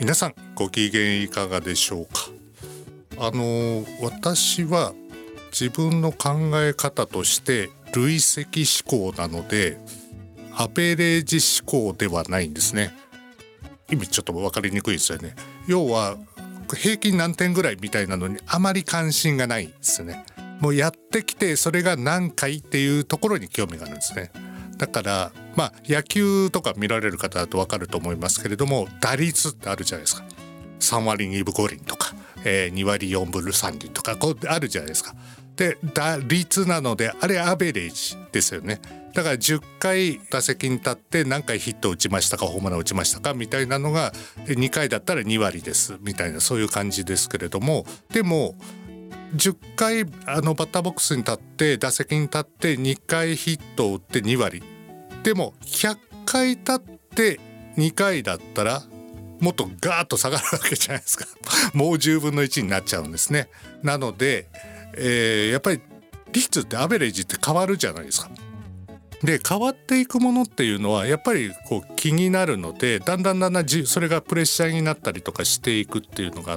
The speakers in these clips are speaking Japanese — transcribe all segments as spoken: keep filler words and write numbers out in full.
皆さんご機嫌いかがでしょうか。あの私は自分の考え方として累積思考なのでアベレージ思考ではないんですね。意味ちょっと分かりにくいですよね。要は平均何点ぐらいみたいなのにあまり関心がないですね。もうやってきてそれが何回っていうところに興味があるんですね。だからまあ野球とか見られる方だと分かると思いますけれども、打率ってあるじゃないですか。さんわりにぶごりんとか、えー、にわりよんぶさんりんとかこうあるじゃないですか。で打率なのであれアベレージですよね。だからじゅっかい打席に立って何回ヒットを打ちましたかホームランを打ちましたかみたいなのがにかいだったらにわりですみたいな、そういう感じですけれども、でもじゅっかいあのバッターボックスに立って打席に立ってにかいヒットを打ってにわりでもひゃっかい立ってにかいだったらもっとガーッと下がるわけじゃないですか。もうじゅうぶんのいちになっちゃうんですね。なので、えー、やっぱり率ってアベレージって変わるじゃないですか。で変わっていくものっていうのはやっぱりこう気になるので、だんだんだんだんそれがプレッシャーになったりとかしていくっていうのがあって、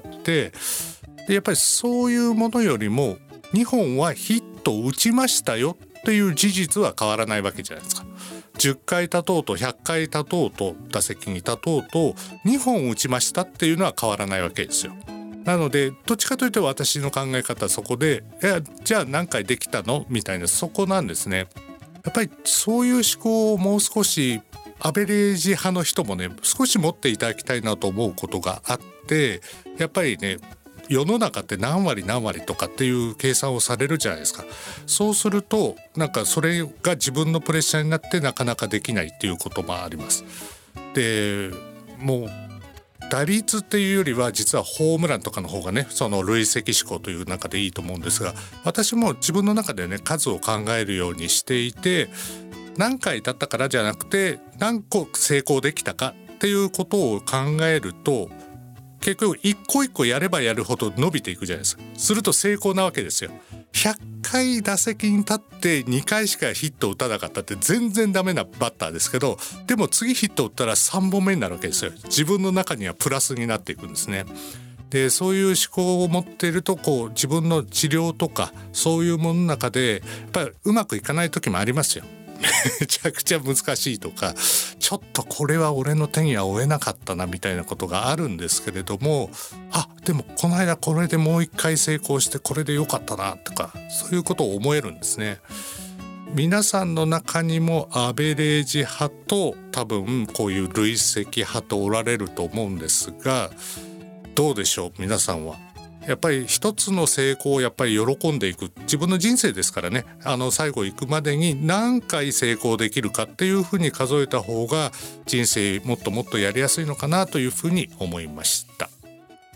でやっぱりそういうものよりもにほんはヒットを打ちましたよっていう事実は変わらないわけじゃないですか。じゅっかい立とうとひゃっかい立とうと打席に立とうとにほん打ちましたっていうのは変わらないわけですよ。なのでどっちかというと私の考え方はそこで、いやじゃあ何回できたのみたいな、そこなんですね。やっぱりそういう思考をもう少しアベレージ派の人もね少し持っていただきたいなと思うことがあって、やっぱりね世の中って何割何割とかっていう計算をされるじゃないですか。そうするとなんかそれが自分のプレッシャーになってなかなかできないっていうこともあります。でもう打率っていうよりは実はホームランとかの方がねその累積思考という中でいいと思うんですが、私も自分の中でね数を考えるようにしていて、何回だったからじゃなくて何個成功できたかっていうことを考えると結局一個一個やればやるほど伸びていくじゃないですか。すると成功なわけですよ。ひゃっかい打席に立ってにかいしかヒットを打たなかったって全然ダメなバッターですけど、でも次ヒットを打ったらさんぼんめになるわけですよ。自分の中にはプラスになっていくんですね。でそういう思考を持っているとこう自分の治療とかそういうものの中でやっぱりうまくいかない時もありますよ。めちゃくちゃ難しいとか、ちょっとこれは俺の手には負えなかったなみたいなことがあるんですけれども、あでもこの間これでもう一回成功してこれでよかったなとか、そういうことを思えるんですね。皆さんの中にもアベレージ派と多分こういう累積派とおられると思うんですが、どうでしょう皆さんは。やっぱり一つの成功をやっぱり喜んでいく、自分の人生ですからね、あの最後行くまでに何回成功できるかっていうふうに数えた方が人生もっともっとやりやすいのかなというふうに思いました。